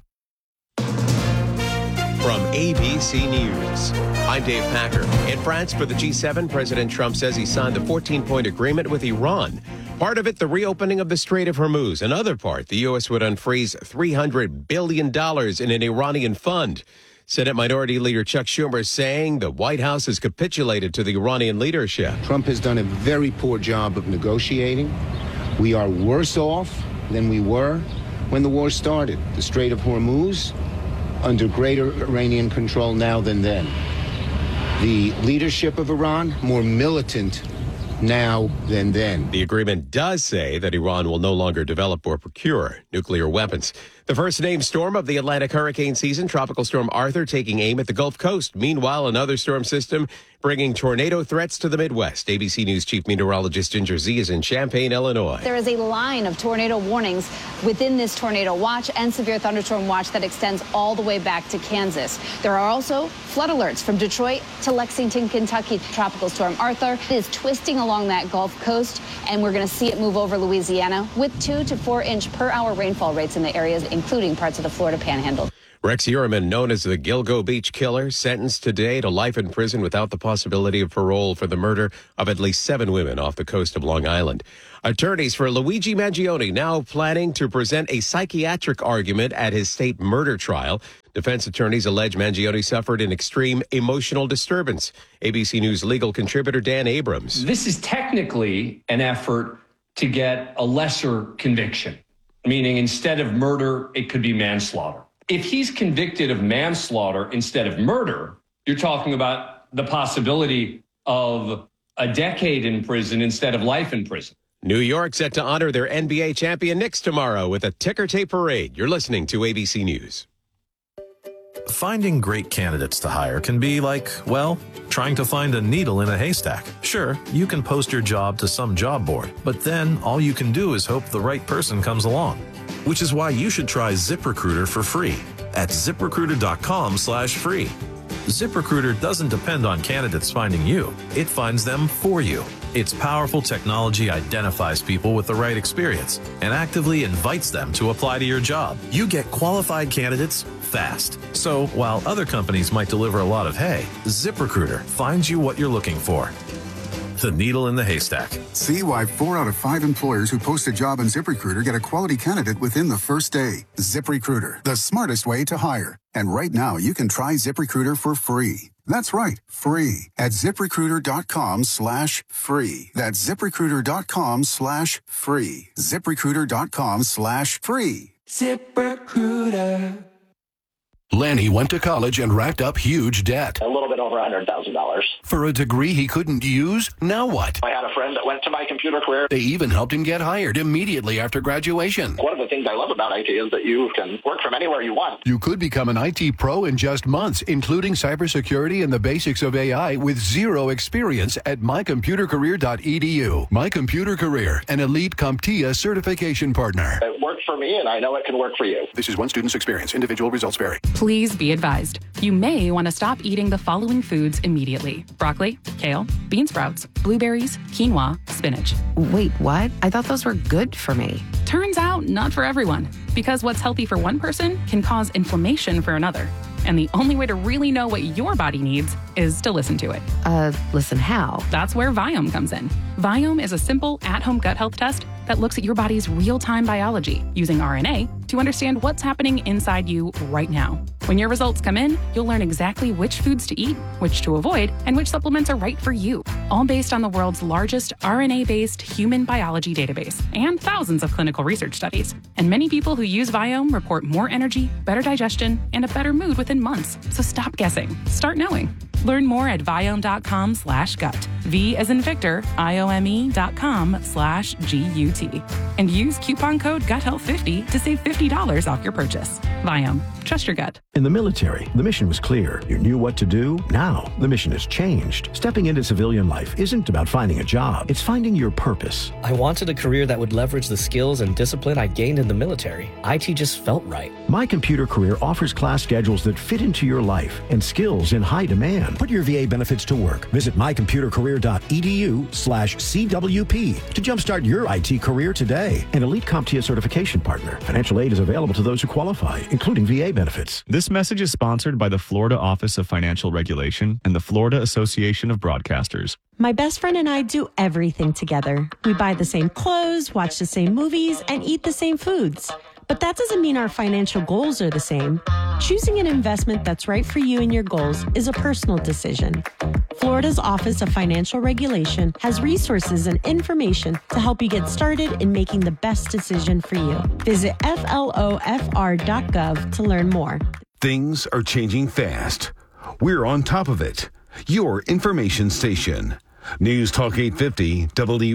Speaker 9: From ABC News, I'm Dave Packer. In France for the G7, President Trump says he signed the 14-point agreement with Iran. Part of it, the reopening of the Strait of Hormuz. Another part, the U.S. would unfreeze $300 billion in an Iranian fund. Senate Minority Leader Chuck Schumer saying the White House has capitulated to the Iranian leadership.
Speaker 10: Trump has done a very poor job of negotiating. We are worse off than we were when the war started. The Strait of Hormuz under greater Iranian control now than then. The leadership of Iran more militant now than then.
Speaker 9: The agreement does say that Iran will no longer develop or procure nuclear weapons. The first named storm of the Atlantic hurricane season, Tropical Storm Arthur, taking aim at the Gulf Coast. Meanwhile, another storm system bringing tornado threats to the Midwest. ABC News Chief Meteorologist Ginger Z is in Champaign, Illinois.
Speaker 11: There is a line of tornado warnings within this tornado watch and severe thunderstorm watch that extends all the way back to Kansas. There are also flood alerts from Detroit to Lexington, Kentucky. Tropical Storm Arthur is twisting along that Gulf Coast, and we're going to see it move over Louisiana with 2 to 4 inch per hour rainfall rates in the areas, including parts of the Florida Panhandle.
Speaker 9: Rex Uriman, known as the Gilgo Beach Killer, sentenced today to life in prison without the possibility of parole for the murder of at least 7 women off the coast of Long Island. Attorneys for Luigi Mangione now planning to present a psychiatric argument at his state murder trial. Defense attorneys allege Mangione suffered an extreme emotional disturbance. ABC News legal contributor Dan Abrams.
Speaker 12: This is technically an effort to get a lesser conviction, meaning instead of murder, it could be manslaughter. If he's convicted of manslaughter instead of murder, you're talking about the possibility of a decade in prison instead of life in prison.
Speaker 9: New York set to honor their NBA champion Knicks tomorrow with a ticker tape parade. You're listening to ABC News.
Speaker 13: Finding great candidates to hire can be like, well, trying to find a needle in a haystack. Sure, you can post your job to some job board, but then all you can do is hope the right person comes along. Which is why you should try ZipRecruiter for free at ZipRecruiter.com/free. ZipRecruiter doesn't depend on candidates finding you. It finds them for you. Its powerful technology identifies people with the right experience and actively invites them to apply to your job. You get qualified candidates fast. So while other companies might deliver a lot of hay, ZipRecruiter finds you what you're looking for. The needle in the haystack.
Speaker 30: See why 4 out of 5 employers who post a job on ZipRecruiter get a quality candidate within the first day. ZipRecruiter, the smartest way to hire. And right now, you can try ZipRecruiter for free. That's right, free at ZipRecruiter.com/free. That's ZipRecruiter.com/free. ZipRecruiter.com/free.
Speaker 26: ZipRecruiter.
Speaker 31: Lanny went to college and racked up huge debt.
Speaker 32: A little bit over $100,000.
Speaker 31: For a degree he couldn't use? Now what?
Speaker 32: I had a friend that went to My Computer Career.
Speaker 31: They even helped him get hired immediately after graduation.
Speaker 32: One of the things I love about IT is that you can work from anywhere you want.
Speaker 31: You could become an IT pro in just months, including cybersecurity and the basics of AI with zero experience at mycomputercareer.edu. My Computer Career, an elite CompTIA certification partner.
Speaker 32: It worked for me, and I know it can work for you.
Speaker 31: This is one student's experience. Individual results vary.
Speaker 33: Please be advised. You may want to stop eating the following foods immediately: broccoli, kale, bean sprouts, blueberries, quinoa, spinach.
Speaker 34: Wait, what? I thought those were good for me.
Speaker 33: Turns out not for everyone, because what's healthy for one person can cause inflammation for another. And the only way to really know what your body needs is to listen to it.
Speaker 34: Listen how?
Speaker 33: That's where Viome comes in. Viome is a simple, at-home gut health test that looks at your body's real-time biology using RNA to understand what's happening inside you right now. When your results come in, you'll learn exactly which foods to eat, which to avoid, and which supplements are right for you, all based on the world's largest RNA-based human biology database and thousands of clinical research studies. And many people who use Viome report more energy, better digestion, and a better mood within months. So stop guessing. Start knowing. Learn more at Viome.com/gut. V as in Victor, IOME.com/GUT. And use coupon code GUTHEALTH50 to save $50 off your purchase. Viome. Trust your gut.
Speaker 28: In the military, the mission was clear. You knew what to do. Now, the mission has changed. Stepping into civilian life isn't about finding a job. It's finding your purpose.
Speaker 29: I wanted a career that would leverage the skills and discipline I gained in the military. IT just felt right.
Speaker 28: My Computer Career offers class schedules that fit into your life and skills in high demand. Put your VA benefits to work. Visit mycomputercareer.edu/CWP to jumpstart your IT career today. An elite CompTIA certification partner. Financial aid is available to those who qualify, including VA benefits.
Speaker 2: This message is sponsored by the Florida Office of Financial Regulation and the Florida Association of Broadcasters.
Speaker 3: My best friend and I do everything together. We buy the same clothes, watch the same movies, and eat the same foods. But that doesn't mean our financial goals are the same. Choosing an investment that's right for you and your goals is a personal decision. Florida's Office of Financial Regulation has resources and information to help you get started in making the best decision for you. Visit flofr.gov to learn more.
Speaker 8: Things are changing fast. We're on top of it. Your information station. News Talk 850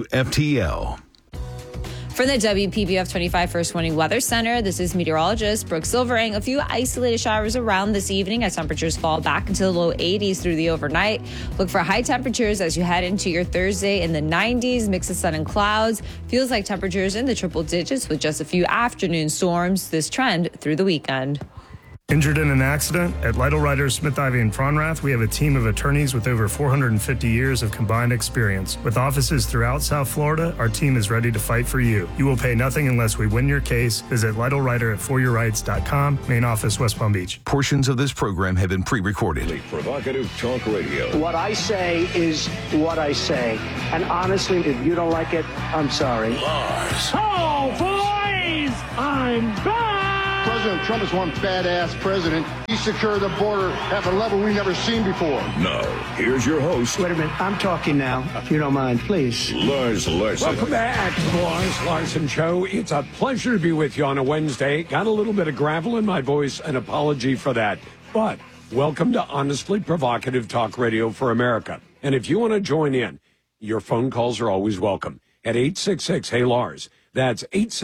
Speaker 8: WFTL.
Speaker 5: From the WPBF 25 First Warning Weather Center, this is meteorologist Brooke Silvering. A few isolated showers around this evening as temperatures fall back into the low 80s through the overnight. Look for high temperatures as you head into your Thursday in the 90s. Mix of sun and clouds. Feels like temperatures in the triple digits with just a few afternoon storms. This trend through the weekend.
Speaker 14: Injured in an accident? At Lytle Writers, Smith, Ivy, and Fronrath, we have a team of attorneys with over 450 years of combined experience. With offices throughout South Florida, our team is ready to fight for you. You will pay nothing unless we win your case. Visit Lytle at foryourrights.com, main office, West Palm Beach.
Speaker 8: Portions of this program have been pre-recorded.
Speaker 15: Provocative Talk Radio.
Speaker 16: What I say is what I say. And honestly, if you don't like it, I'm sorry.
Speaker 15: Lars.
Speaker 16: Oh, boys! I'm back!
Speaker 17: President Trump is one badass president. He secured the border at a level we've never seen before.
Speaker 15: Now, here's your host.
Speaker 16: Wait a minute. I'm talking now, if you don't mind, please.
Speaker 15: Lars Larson.
Speaker 18: Welcome back to the Lars Larson Show. It's a pleasure to be with you on a Wednesday. Got a little bit of gravel in my voice. An apology for that. But welcome to Honestly Provocative Talk Radio for America. And if you want to join in, your phone calls are always welcome at 866-HEY-LARS. That's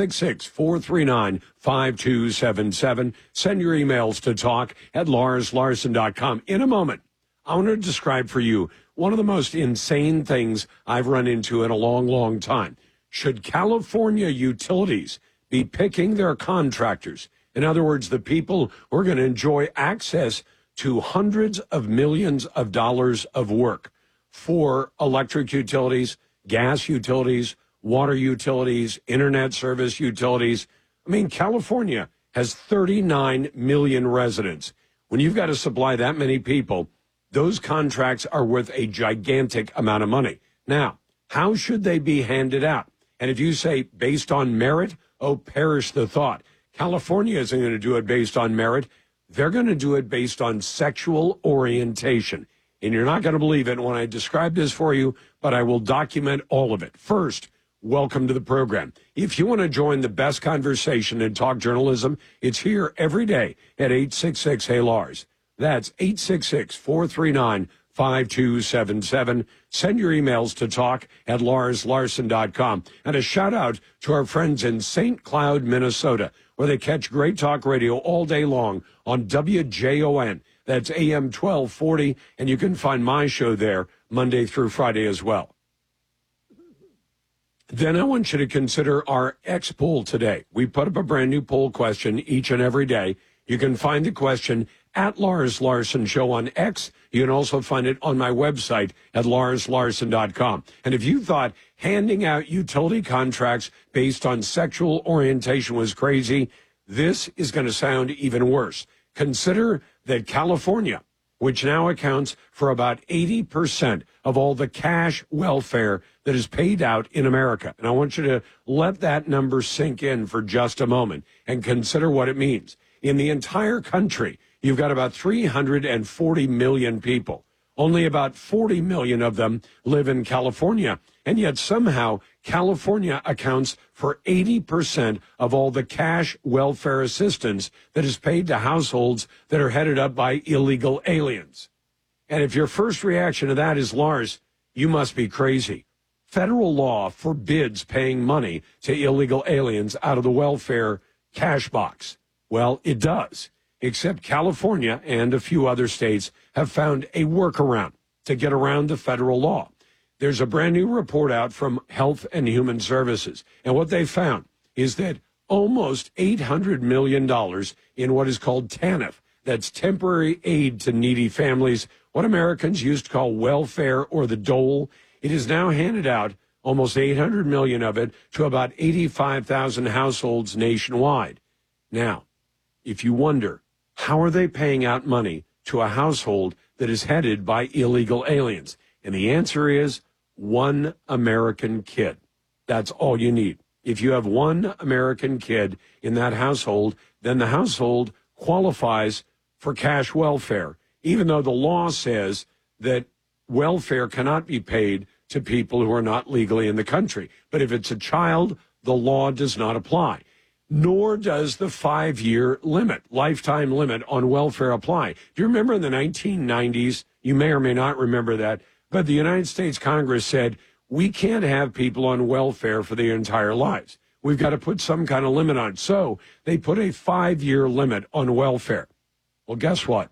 Speaker 18: 866-439-5277. Send your emails to talk@larslarson.com. In a moment, I want to describe for you one of the most insane things I've run into in a long, long time. Should California utilities be picking their contractors? In other words, the people who are going to enjoy access to hundreds of millions of dollars of work for electric utilities, gas utilities, water utilities, internet service utilities. I mean, California has 39 million residents. When you've got to supply that many people, those contracts are worth a gigantic amount of money. Now, how should they be handed out? And if you say based on merit, oh, perish the thought. California isn't going to do it based on merit. They're going to do it based on sexual orientation. And you're not going to believe it when I describe this for you, but I will document all of it. First, welcome to the program. If you want to join the best conversation in talk journalism, it's here every day at 866-HEY-LARS. That's 866-439-5277. Send your emails to talk@larslarson.com. And a shout out to our friends in St. Cloud, Minnesota, where they catch great talk radio all day long on WJON. That's AM 1240. And you can find my show there Monday through Friday as well. Then I want you to consider our X poll today. We put up a brand new poll question each and every day. You can find the question at Lars Larson Show on X. You can also find it on my website at larslarson.com. And if you thought handing out utility contracts based on sexual orientation was crazy, this is going to sound even worse. Consider that California, which now accounts for about 80% of all the cash welfare that is paid out in America. And I want you to let that number sink in for just a moment and consider what it means. In the entire country, you've got about 340 million people. Only about 40 million of them live in California. And yet somehow California accounts for 80% of all the cash welfare assistance that is paid to households that are headed up by illegal aliens. And if your first reaction to that is, Lars, you must be crazy. Federal law forbids paying money to illegal aliens out of the welfare cash box. Well, it does, except California and a few other states have found a workaround to get around the federal law. There's a brand new report out from Health and Human Services, and what they found is that almost $800 million in what is called TANF, that's temporary aid to needy families, what Americans used to call welfare or the dole, it is now handed out, almost $800 million of it, to about 85,000 households nationwide. Now, if you wonder, how are they paying out money to a household that is headed by illegal aliens? And the answer is one American kid. That's all you need. If you have one American kid in that household, then the household qualifies for cash welfare, even though the law says that welfare cannot be paid to people who are not legally in the country. But if it's a child, the law does not apply. Nor does the 5-year limit, lifetime limit on welfare apply. Do you remember in the 1990s, you may or may not remember that, but the United States Congress said, we can't have people on welfare for their entire lives. We've got to put some kind of limit on it. So they put a 5-year limit on welfare. Well, guess what?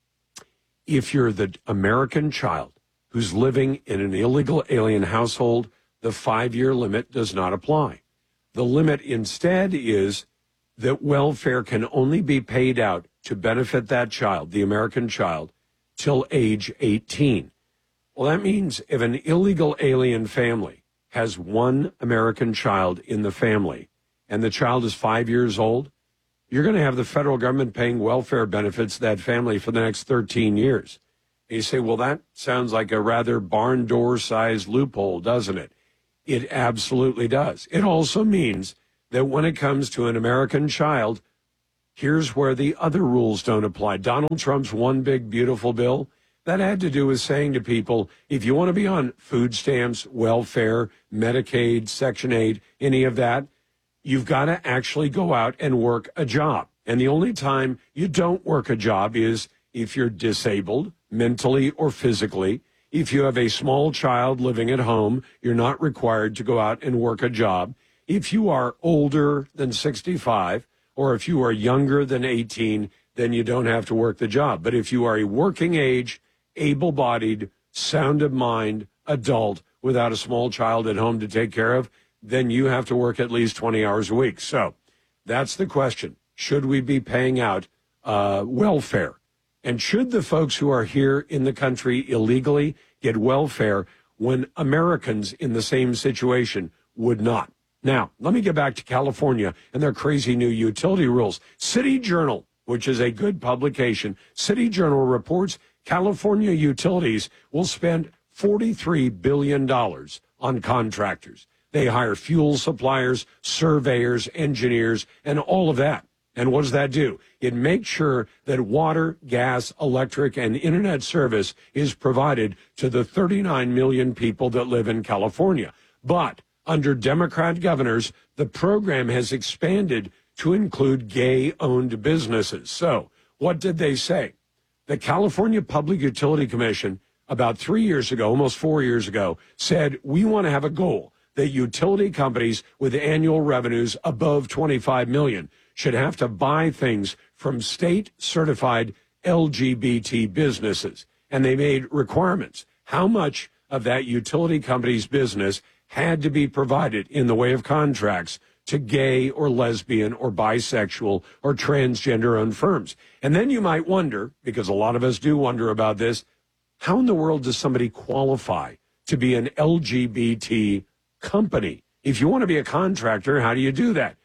Speaker 18: If you're the American child who's living in an illegal alien household, the 5-year limit does not apply. The limit instead is that welfare can only be paid out to benefit that child, the American child, till age 18. Well, that means if an illegal alien family has one American child in the family and the child is 5 years old, you're going to have the federal government paying welfare benefits to that family for the next 13 years. And you say, well, that sounds like a rather barn door-sized loophole, doesn't it? It absolutely does. It also means that when it comes to an American child, here's where the other rules don't apply. Donald Trump's one big, beautiful bill, that had to do with saying to people, if you want to be on food stamps, welfare, Medicaid, Section 8, any of that, you've got to actually go out and work a job. And the only time you don't work a job is if you're disabled, mentally or physically. If you have a small child living at home, you're not required to go out and work a job. If you are older than 65, or if you are younger than 18, then you don't have to work the job. But if you are a working age, able-bodied, sound of mind, adult, without a small child at home to take care of, then you have to work at least 20 hours a week. So that's the question. Should we be paying out welfare? And should the folks who are here in the country illegally get welfare when Americans in the same situation would not? Now, let me get back to California and their crazy new utility rules. City Journal, which is a good publication, City Journal reports California utilities will spend $43 billion on contractors. They hire fuel suppliers, surveyors, engineers, and all of that. And what does that do? It makes sure that water, gas, electric, and internet service is provided to the 39 million people that live in California. But under Democrat governors, the program has expanded to include gay-owned businesses. So what did they say? The California Public Utility Commission, about 3 years ago, almost 4 years ago, said we want to have a goal that utility companies with annual revenues above $25 million should have to buy things from state-certified LGBT businesses. And they made requirements. How much of that utility company's business had to be provided in the way of contracts to gay or lesbian or bisexual or transgender-owned firms. And then you might wonder, because a lot of us do wonder about this, how in the world does somebody qualify to be an LGBT company? If you want to be a contractor, how do you do that?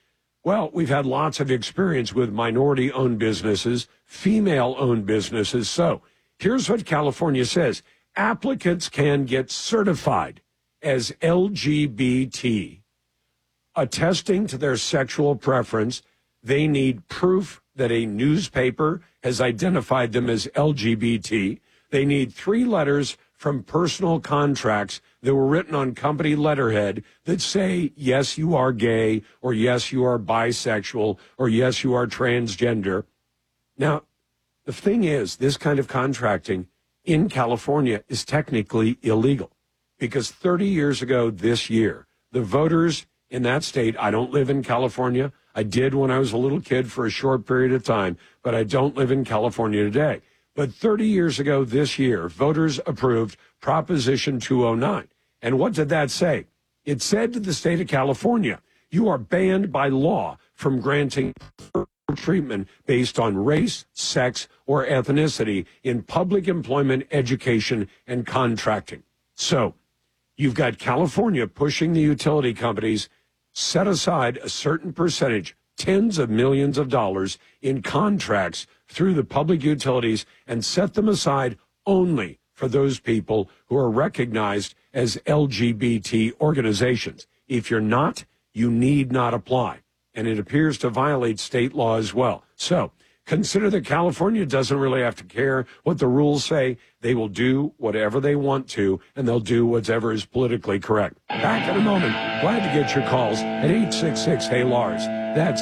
Speaker 18: Well, we've had lots of experience with minority-owned businesses, female-owned businesses. So here's what California says. Applicants can get certified as LGBT, attesting to their sexual preference. They need proof that a newspaper has identified them as LGBT. They need 3 letters from personal contracts that were written on company letterhead that say, yes, you are gay, or yes, you are bisexual, or yes, you are transgender. Now, the thing is, this kind of contracting in California is technically illegal because 30 years ago this year, the voters in that state, I don't live in California. I did when I was a little kid for a short period of time, but I don't live in California today. But 30 years ago this year, voters approved Proposition 209. And what did that say? It said to the state of California, you are banned by law from granting treatment based on race, sex, or ethnicity in public employment, education, and contracting. So you've got California pushing the utility companies set aside a certain percentage, tens of millions of dollars in contracts through the public utilities and set them aside only for those people who are recognized as LGBT organizations. If you're not, you need not apply. And it appears to violate state law as well. So consider that California doesn't really have to care what the rules say. They will do whatever they want to, and they'll do whatever is politically correct. Back in a moment. Glad to get your calls at 866-HEY-LARS. That's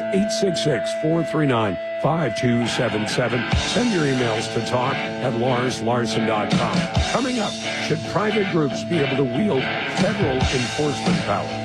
Speaker 18: 866-439-5277. Send your emails to talk@larslarson.com. Coming up, should private groups be able to wield federal enforcement power?